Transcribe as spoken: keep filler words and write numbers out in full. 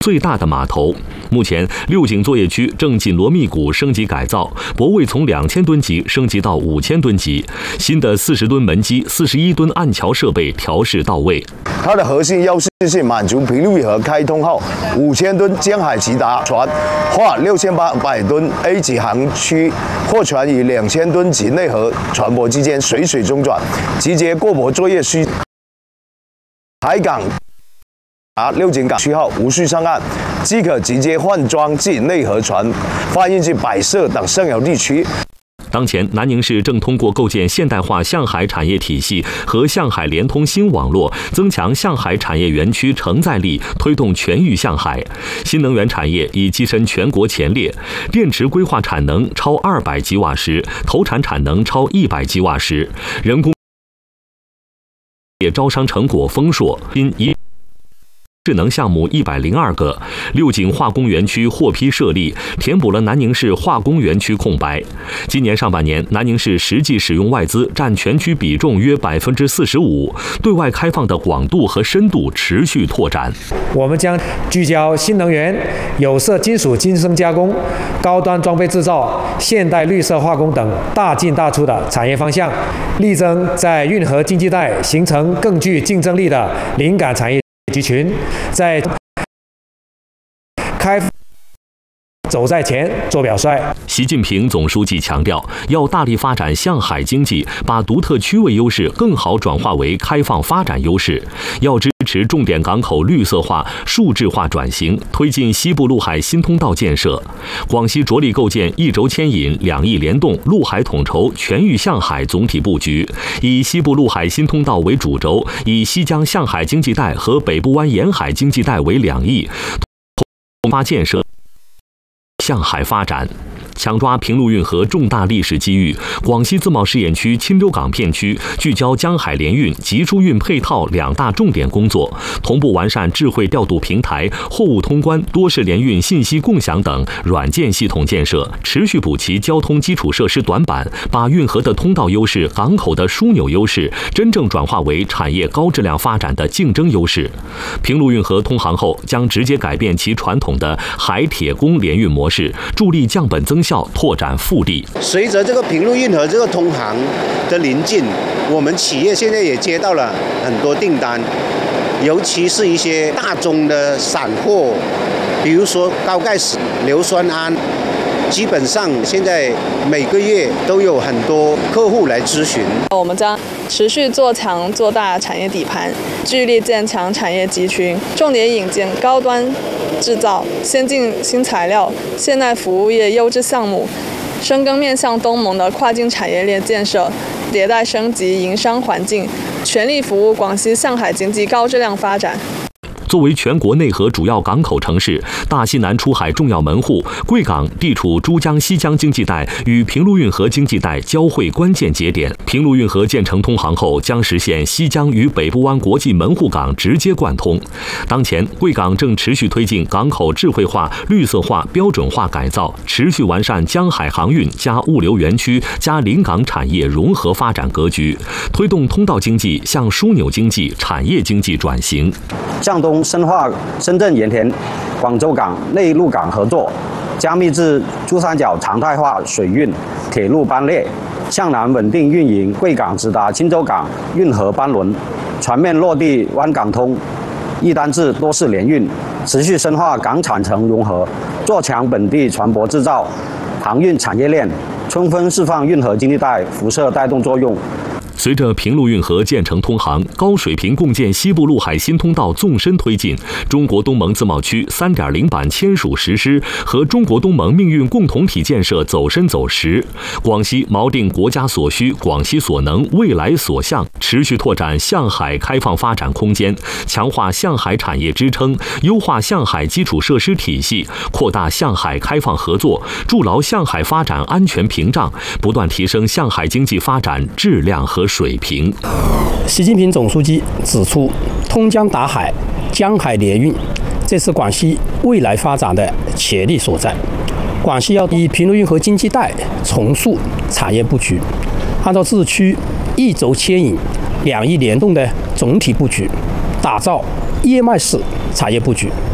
最大的码头。目前，六井作业区正紧锣密鼓升级改造，泊位从两千吨级升级到五千吨级，新的四十吨门机、四十一吨岸桥设备调试到位。 它的核心优势是满足平陆运河开通后五千吨江海骐达船或六千八百吨 A 级航区货船与两千吨级内河船舶之间水水中转，集结过泊作业需海港。 啊，六井港区后无需上岸，即可直接换装至内河船，发运至摆设等上游地区。 当前，南宁市正通过构建现代化向海产业体系和向海联通新网络，增强向海产业园区承载力，推动全域向海。新能源产业已跻身全国前列，电池规划产能超二百吉瓦时，投产产能超一百吉瓦时，人工业招商成果丰硕，因一。 智能项目一百零二个，六井化工园区获批设立，填补了南宁市化工园区空白。今年上半年，南宁市实际使用外资占全区比重约百分之四十五，对外开放的广度和深度持续拓展。 我们将聚焦新能源、有色金属精深加工、高端装备制造、现代绿色化工等大进大出的产业方向，力争在运河经济带形成更具竞争力的灵感产业 集群，在开走在前，做表率。 习近平总书记强调，要大力发展向海经济，把独特区位优势更好转化为开放发展优势。要支持重点港口绿色化、数字化转型，推进西部陆海新通道建设。广西着力构建一轴牵引、两翼联动、陆海统筹、全域向海总体布局，以西部陆海新通道为主轴，以西江向海经济带和北部湾沿海经济带为两翼，同发建设向海发展。 抢抓平陆运河重大历史机遇，广西自贸试验区钦州港片区聚焦江海联运、集疏运配套两大重点工作，同步完善智慧调度平台、货物通关、多式联运信息共享等软件系统建设，持续补齐交通基础设施短板，把运河的通道优势、港口的枢纽优势真正转化为产业高质量发展的竞争优势。平陆运河通航后，将直接改变其传统的海铁公联运模式，助力降本增效。 拓展腹地。 随着这个平陆运河这个通航的临近，我们企业现在也接到了很多订单，尤其是一些大宗的散货，比如说高钙酯、硫酸铵，基本上现在每个月都有很多客户来咨询。 我们将持续做强做大产业底盘，致力建强产业集群，重点引进高端 制造、先进新材料、现代服务业优质项目，深耕面向东盟的跨境产业链建设，迭代升级营商环境，全力服务广西向海经济高质量发展。 作为全国内河主要港口城市、大西南出海重要门户，贵港地处珠江西江经济带与平陆运河经济带交汇关键节点。平陆运河建成通航后，将实现西江与北部湾国际门户港直接贯通。当前，贵港正持续推进港口智慧化、绿色化、标准化改造，持续完善江海航运加物流园区加临港产业融合发展格局，推动通道经济向枢纽经济、产业经济转型。 向东 深化深圳盐田、广州港内陆港合作，加密至珠三角常态化水运、铁路班列；向南稳定运营贵港直达钦州港运河班轮，全面落地湾港通、一单制多式联运，持续深化港产城融合，做强本地船舶制造、航运产业链，充分释放运河经济带辐射带动作用。 随着平陆运河建成通航，高水平共建西部陆海新通道纵深推进，中国东盟自贸区 三点零 版签署实施和中国东盟命运共同体建设走深走实。广西锚定国家所需、广西所能、未来所向，持续拓展向海开放发展空间，强化向海产业支撑，优化向海基础设施体系，扩大向海开放合作，筑牢向海发展安全屏障，不断提升向海经济发展质量和 水平。 习近平总书记指出，通江达海、江海联运，这是广西未来发展的潜力所在。广西要以平陆运河经济带重塑产业布局，按照自区一轴牵引、两翼联动的总体布局，打造叶脉式产业布局，